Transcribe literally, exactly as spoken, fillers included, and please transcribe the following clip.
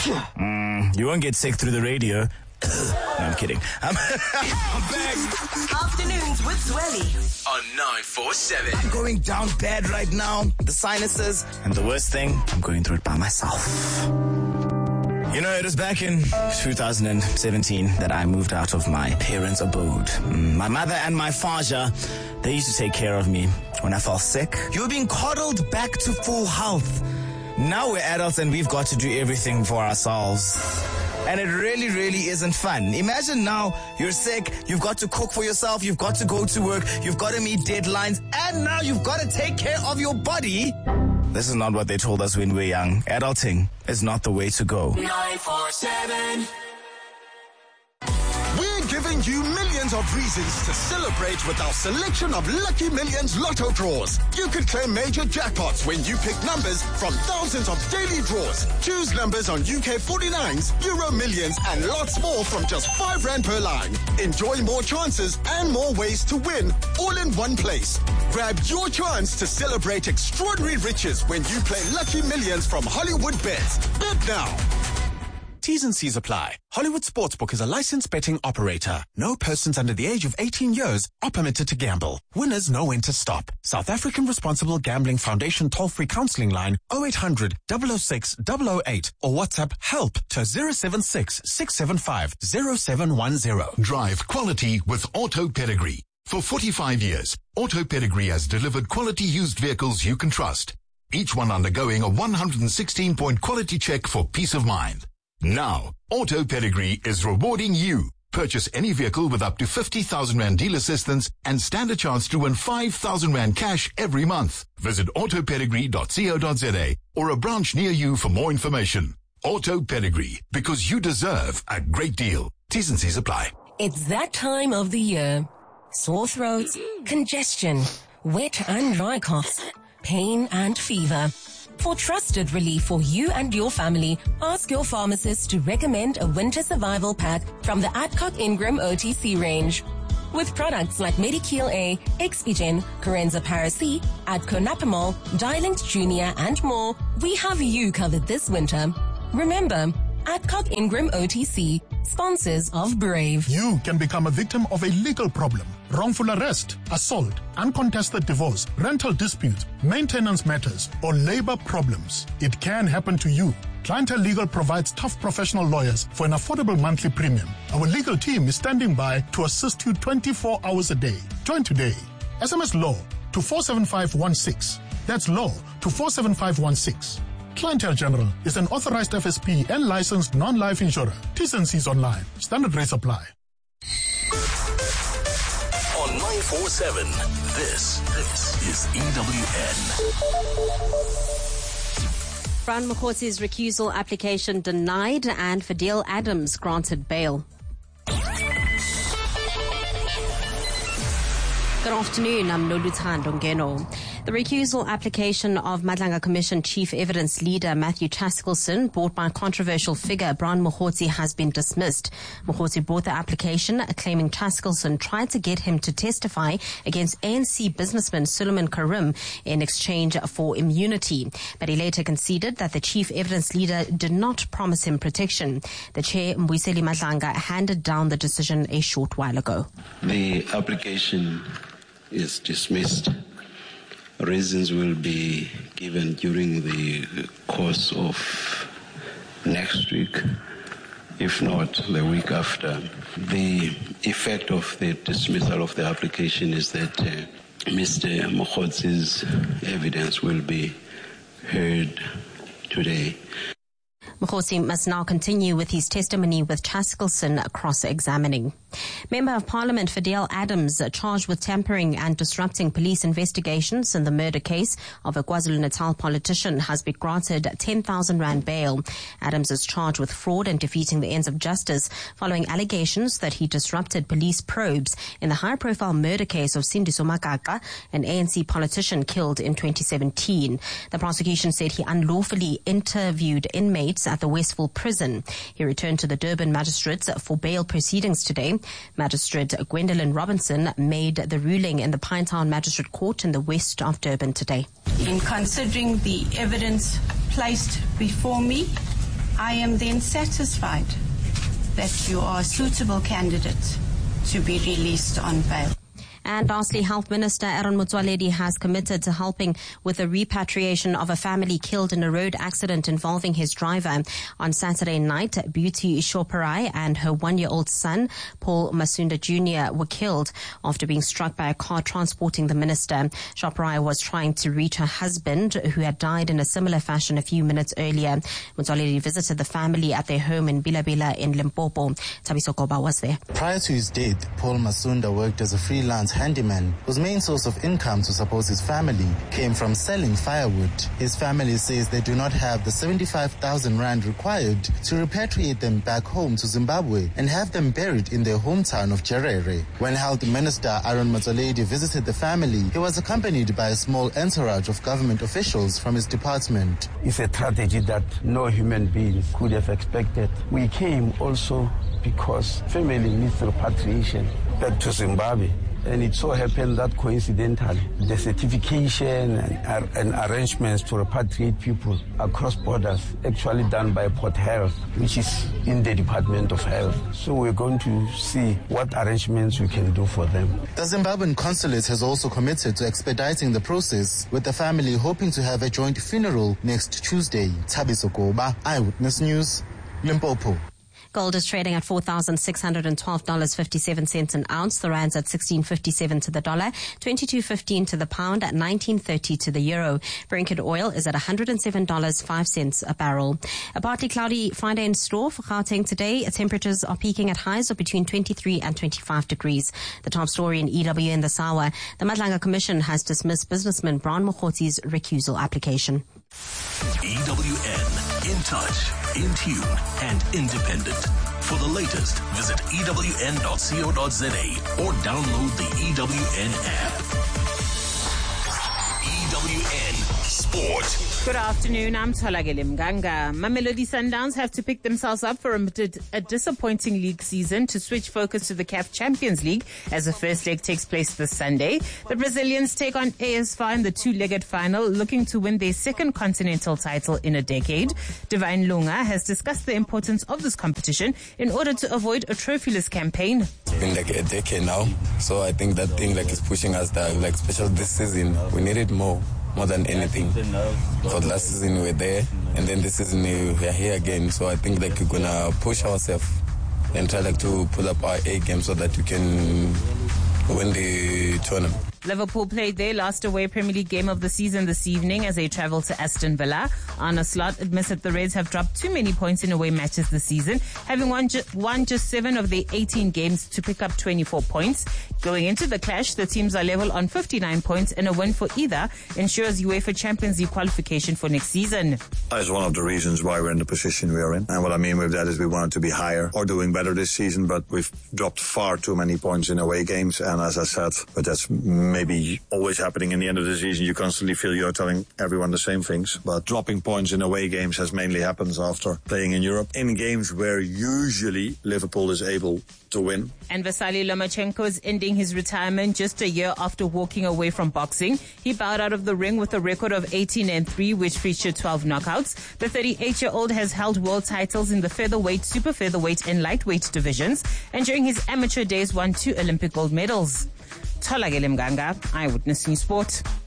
mm, you won't get sick through the radio. No, I'm kidding. I'm, I'm back. Afternoons with Zweli on nine four seven. I'm going down bad right now. The sinuses. And the worst thing, I'm going through it by myself. You know, it was back in two thousand seventeen that I moved out of my parents' abode. My mother and my father, they used to take care of me when I fell sick. You were being coddled back to full health. Now we're adults and we've got to do everything for ourselves. And it really, really isn't fun. Imagine now you're sick, you've got to cook for yourself, you've got to go to work, you've got to meet deadlines, and now you've got to take care of your body. This is not what they told us when we were young. Adulting is not the way to go. nine four seven. We're giving you millions of reasons to celebrate with our selection of Lucky Millions Lotto draws. You could claim major jackpots when you pick numbers from thousands of daily draws. Choose numbers on U K forty-nines, Euro Millions, and lots more from just five rand per line. Enjoy more chances and more ways to win, all in one place. Grab your chance to celebrate extraordinary riches when you play Lucky Millions from Hollywood Bets. Bet now. T's and C's apply. Hollywood Sportsbook is a licensed betting operator. No persons under the age of eighteen years are permitted to gamble. Winners know when to stop. South African Responsible Gambling Foundation toll-free counseling line oh eight hundred, double oh six, double oh eight or WhatsApp HELP to zero seven six, six seven five, zero seven one zero. Drive quality with Auto Pedigree. For forty-five years, Auto Pedigree has delivered quality used vehicles you can trust. Each one undergoing a one hundred sixteen point quality check for peace of mind. Now, Auto Pedigree is rewarding you. Purchase any vehicle with up to fifty thousand rand deal assistance and stand a chance to win five thousand rand cash every month. Visit auto pedigree dot co dot za or a branch near you for more information. Auto Pedigree, because you deserve a great deal. T's and C's apply. It's that time of the year. Sore throats, congestion, wet and dry coughs, pain and fever. For trusted relief for you and your family, ask your pharmacist to recommend a winter survival pack from the Adcock Ingram O T C range. With products like Medikeel A, Expigen, Corenza Para-C, Adco Napamol, Dialint Junior and more, we have you covered this winter. Remember, Adcock Ingram O T C, sponsors of Brave. You can become a victim of a legal problem. Wrongful arrest, assault, uncontested divorce, rental disputes, maintenance matters, or labor problems. It can happen to you. Clientele Legal provides tough professional lawyers for an affordable monthly premium. Our legal team is standing by to assist you twenty-four hours a day. Join today. S M S LAW to four seven five one six. That's LAW to four seven five one six. Clientele General is an authorized F S P and licensed non-life insurer. T's and C's online. Standard rates apply. On nine four seven, this, this is E W N. Brian Mokhotzi's recusal application denied and Fidel Adams granted bail. Good afternoon, I'm Noluthando Ngeno. The recusal application of Madlanga Commission Chief Evidence Leader Matthew Taskelson, brought by controversial figure Brian Mokhotzi, has been dismissed. Mokhotzi brought the application claiming Taskelson tried to get him to testify against A N C businessman Suleiman Karim in exchange for immunity. But he later conceded that the Chief Evidence Leader did not promise him protection. The Chair, Mbuyiseli Madlanga, handed down the decision a short while ago. The application is dismissed. Reasons will be given during the course of next week, if not the week after. The effect of the dismissal of the application is that uh, Mister Mokhotzi's evidence will be heard today. Mokhotzi must now continue with his testimony, with Taskelson cross-examining. Member of Parliament Fidel Adams, charged with tampering and disrupting police investigations in the murder case of a KwaZulu-Natal politician, has been granted ten thousand rand bail. Adams is charged with fraud and defeating the ends of justice following allegations that he disrupted police probes in the high-profile murder case of Sindiso Makaka, an A N C politician killed in twenty seventeen. The prosecution said he unlawfully interviewed inmates at the Westville prison. He returned to the Durban magistrates for bail proceedings today. Magistrate Gwendolyn Robinson made the ruling in the Pinetown Magistrate Court in the west of Durban today. In considering the evidence placed before me, I am then satisfied that you are a suitable candidate to be released on bail. And lastly, Health Minister Aaron Motsoaledi has committed to helping with the repatriation of a family killed in a road accident involving his driver. On Saturday night, Beauty Shoparai and her one-year-old son, Paul Masunda Junior, were killed after being struck by a car transporting the minister. Shoparai was trying to reach her husband, who had died in a similar fashion a few minutes earlier. Motsoaledi visited the family at their home in Bilabila in Limpopo. Tabiso Koba was there. Prior to his death, Paul Masunda worked as a freelance handyman whose main source of income to support his family came from selling firewood. His family says they do not have the seventy-five thousand rand required to repatriate them back home to Zimbabwe and have them buried in their hometown of Jerere. When Health Minister Aaron Motsoaledi visited the family, he was accompanied by a small entourage of government officials from his department. It's a tragedy that no human being could have expected. We came also because family needs repatriation back to Zimbabwe. And it so happened that coincidentally, the certification and, and arrangements to repatriate people across borders actually done by Port Health, which is in the Department of Health. So we're going to see what arrangements we can do for them. The Zimbabwean consulate has also committed to expediting the process, with the family hoping to have a joint funeral next Tuesday. Tabiso Koba, Eyewitness News, Limpopo. Gold is trading at four thousand six hundred twelve dollars and fifty-seven cents an ounce. The rand's at sixteen fifty-seven to the dollar, twenty-two fifteen to the pound, at nineteen thirty to the euro. Brent oil is at one hundred seven dollars and five cents a barrel. A partly cloudy Friday in store for Gauteng today. Temperatures are peaking at highs of between twenty-three and twenty-five degrees. The top story in E W N this hour. The Madlanga Commission has dismissed businessman Brian Mokgothi's recusal application. E W N, in touch, in tune, and independent. For the latest, visit E W N dot co dot za or download the E W N app. E W N Sport. Good afternoon, I'm Tolagele Mganga. Mamelodi Sundowns have to pick themselves up for a, a disappointing league season to switch focus to the C A F Champions League as the first leg takes place this Sunday. The Brazilians take on A S F A in the two-legged final, looking to win their second continental title in a decade. Divine Lunga has discussed the importance of this competition in order to avoid a trophyless campaign. It's been like a decade now, so I think that thing like is pushing us that, like, especially this season, we need it more. More than anything. For the last season we were there, and then this season we are here again. So I think like we're gonna push ourselves and try like to pull up our A game so that we can win the tournament. Liverpool played their last away Premier League game of the season this evening as they travel to Aston Villa. Arne Slot admits that the Reds have dropped too many points in away matches this season, having won, ju- won just seven of their eighteen games to pick up twenty-four points. Going into the clash, the teams are level on fifty-nine points, and a win for either ensures UEFA Champions League qualification for next season. That's one of the reasons why we're in the position we are in. And what I mean with that is we wanted to be higher or doing better this season, but we've dropped far too many points in away games. And as I said, but that's maybe always happening in the end of the season. You constantly feel you're telling everyone the same things, but dropping points in away games has mainly happened after playing in Europe, in games where usually Liverpool is able to win. And Vasily Lomachenko is ending his retirement just a year after walking away from boxing. He bowed out of the ring with a record of eighteen and three, which featured twelve knockouts. The thirty-eight-year-old has held world titles in the featherweight, super featherweight, and lightweight divisions, and during his amateur days won two Olympic gold medals. Tolagele Mganga, Eyewitness News Sport.